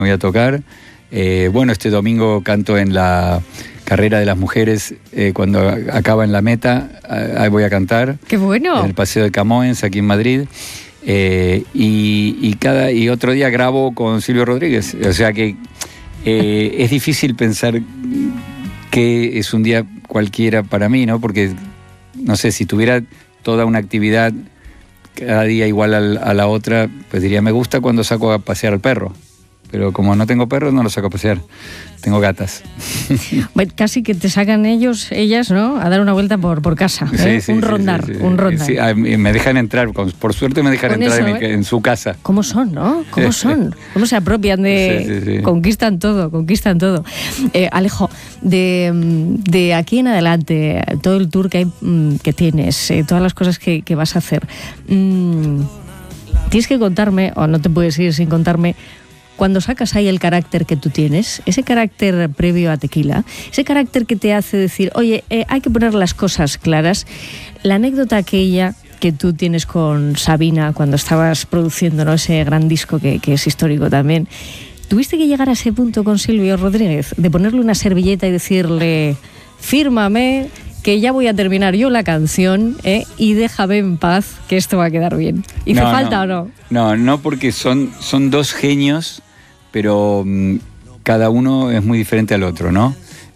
voy a tocar. Bueno, este domingo canto en la carrera de las mujeres, cuando acaba en la meta, ahí voy a cantar. ¡Qué bueno! En el Paseo de Camoens, aquí en Madrid. Y otro día grabo con Silvio Rodríguez. O sea que es difícil pensar que es un día cualquiera para mí, ¿no? Porque, no sé, si tuviera toda una actividad cada día igual a la otra, pues diría, me gusta cuando saco a pasear al perro. Pero como no tengo perros, no los saco a pasear. Tengo gatas. Bueno, casi que te sacan ellas, ¿no? A dar una vuelta por casa. Sí, un rondar. Sí, me dejan entrar, por suerte me dejan entrar eso, en su casa. ¿Cómo son, no? ¿Cómo son? ¿Cómo se apropian de...? Sí. Conquistan todo. Alejo, de aquí en adelante, todo el tour que tienes, todas las cosas que vas a hacer, tienes que contarme, o no te puedes ir sin contarme, cuando sacas ahí el carácter que tú tienes, ese carácter previo a Tequila, ese carácter que te hace decir, oye, hay que poner las cosas claras, la anécdota aquella que tú tienes con Sabina cuando estabas produciendo, ¿no?, ese gran disco que es histórico también, ¿tuviste que llegar a ese punto con Silvio Rodríguez, de ponerle una servilleta y decirle, fírmame, que ya voy a terminar yo la canción, y déjame en paz, que esto va a quedar bien? ¿Hizo falta o no? No, porque son dos genios, pero cada uno es muy diferente al otro, ¿no?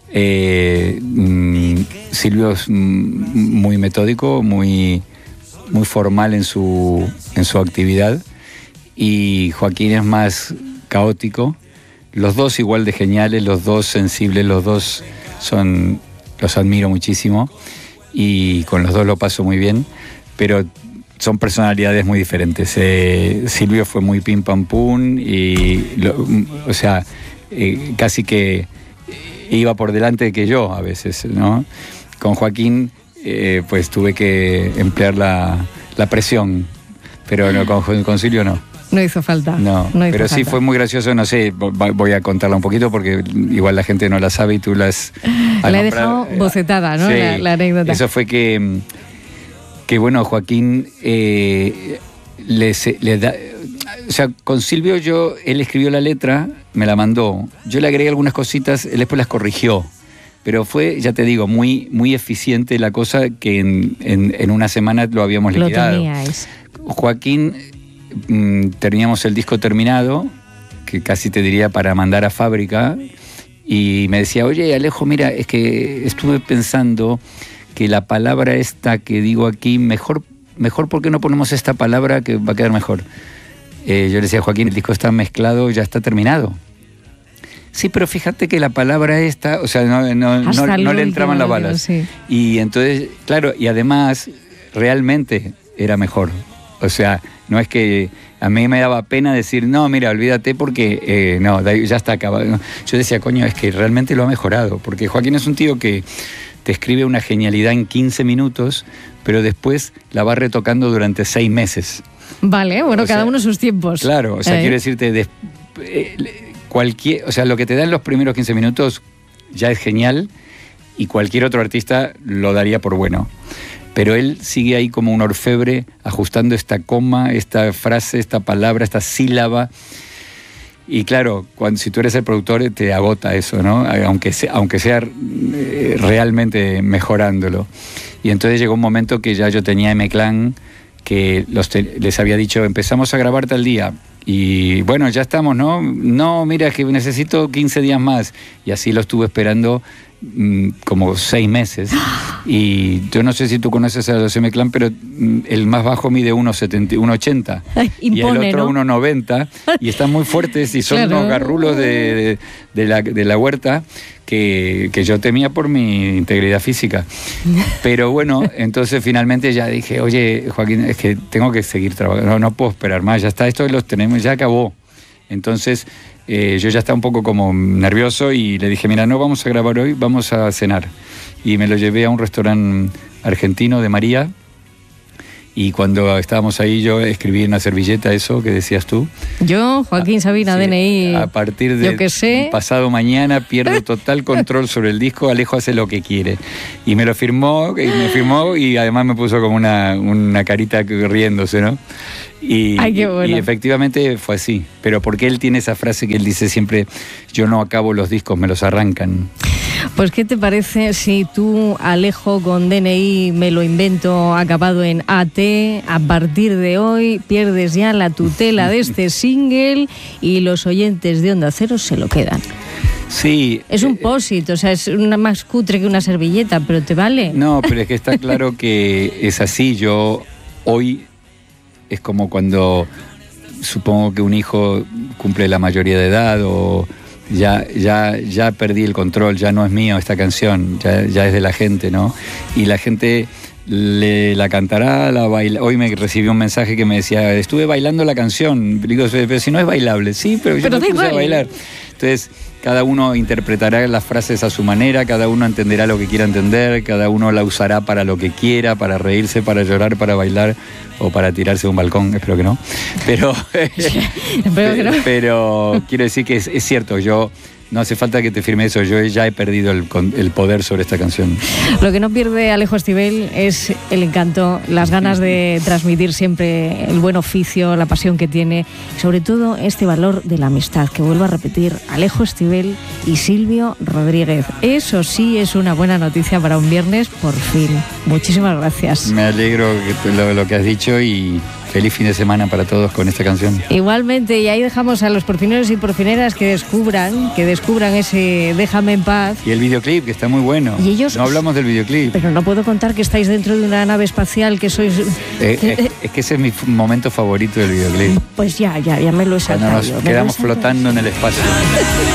Silvio es muy metódico, muy formal en su actividad, y Joaquín es más caótico. Los dos igual de geniales, los dos sensibles, los dos los admiro muchísimo y con los dos lo paso muy bien, pero son personalidades muy diferentes. Silvio fue muy pim pam pum casi que iba por delante que yo a veces, ¿no? Con Joaquín pues tuve que emplear la presión, pero no, con Silvio no. No hizo falta. No, pero sí fue muy gracioso, no sé, voy a contarla un poquito porque igual la gente no la sabe y tú la has he dejado bocetada, ¿no? Sí, la anécdota. Eso fue que Joaquín le da... O sea, con Silvio él escribió la letra, me la mandó, yo le agregué algunas cositas, él después las corrigió, pero fue, ya te digo, muy, muy eficiente la cosa, que en una semana lo habíamos liquidado. Lo teníais. Joaquín... teníamos el disco terminado, que casi te diría para mandar a fábrica, y me decía, oye Alejo, mira, es que estuve pensando que la palabra esta que digo aquí, mejor ¿por qué no ponemos esta palabra que va a quedar mejor? Yo le decía a Joaquín, el disco está mezclado, ya está terminado. Sí, pero fíjate que la palabra esta, o sea, no le entraban las balas. Sí. Y entonces, claro, y además realmente era mejor. O sea, no es que a mí me daba pena decir, no, mira, olvídate porque ya está acabado. Yo decía, coño, es que realmente lo ha mejorado, porque Joaquín es un tío que te escribe una genialidad en 15 minutos, pero después la va retocando durante 6 meses. Vale, bueno, cada uno sus tiempos. Claro, o sea, quiero decirte, lo que te da en los primeros 15 minutos ya es genial, y cualquier otro artista lo daría por bueno. Pero él sigue ahí como un orfebre, ajustando esta coma, esta frase, esta palabra, esta sílaba. Y claro, si tú eres el productor, te agota eso, ¿no? Aunque sea realmente mejorándolo. Y entonces llegó un momento que ya yo tenía M-Clan, que les había dicho, empezamos a grabar tal día. Y bueno, ya estamos, ¿no? No, mira, que necesito 15 días más. Y así lo estuve esperando como 6 meses. Y yo no sé si tú conoces a los M-Clan, pero el más bajo mide 1,80 y el otro, ¿no? 1,90, y están muy fuertes y son unos garrulos de la huerta que yo temía por mi integridad física. Pero bueno, entonces finalmente ya dije, oye, Joaquín, es que tengo que seguir trabajando, no puedo esperar más, ya está, esto los tenemos, ya acabó. Entonces yo ya estaba un poco como nervioso y le dije, mira, no vamos a grabar hoy, vamos a cenar. Y me lo llevé a un restaurante argentino de María Y cuando estábamos ahí, yo escribí en una servilleta eso que decías tú. Yo, Joaquín Sabina, sí, DNI. A partir de pasado mañana pierdo total control sobre el disco, Alejo hace lo que quiere. Y me lo firmó, y además me puso como una carita riéndose, ¿no? Ay, qué bueno. Y efectivamente fue así. Pero porque él tiene esa frase que él dice siempre, yo no acabo los discos, me los arrancan. Pues, ¿qué te parece si tú, Alejo, con DNI me lo invento, acabado en AT, a partir de hoy pierdes ya la tutela de este single y los oyentes de Onda Cero se lo quedan? Sí. Es un post-it, o sea, es más cutre que una servilleta, pero ¿te vale? No, pero es que está claro que es así. Yo hoy es como cuando supongo que un hijo cumple la mayoría de edad o ya perdí el control, ya no es mío esta canción, ya es de la gente, ¿no? Y la gente la cantará, la baila. Hoy me recibí un mensaje que me decía, estuve bailando la canción. Digo, pero si no es bailable. Sí, pero yo me puse a bailar. Entonces, cada uno interpretará las frases a su manera, cada uno entenderá lo que quiera entender, cada uno la usará para lo que quiera, para reírse, para llorar, para bailar o para tirarse de un balcón, espero que no. Pero quiero decir que es cierto, yo no hace falta que te firme eso, yo ya he perdido el poder sobre esta canción. Lo que no pierde Alejo Stivel es el encanto, las ganas de transmitir siempre el buen oficio, la pasión que tiene, y sobre todo este valor de la amistad, que vuelvo a repetir, Alejo Stivel y Silvio Rodríguez. Eso sí es una buena noticia para un viernes, por fin. Muchísimas gracias. Me alegro lo que has dicho y feliz fin de semana para todos con esta canción. Igualmente, y ahí dejamos a los porfineros y porfineras que descubran ese Déjame en paz. Y el videoclip, que está muy bueno. Y ellos, no hablamos del videoclip. Pero no puedo contar que estáis dentro de una nave espacial, que sois... Es que ese es mi momento favorito del videoclip. Pues ya me lo he saltado. Cuando nos quedamos flotando en el espacio.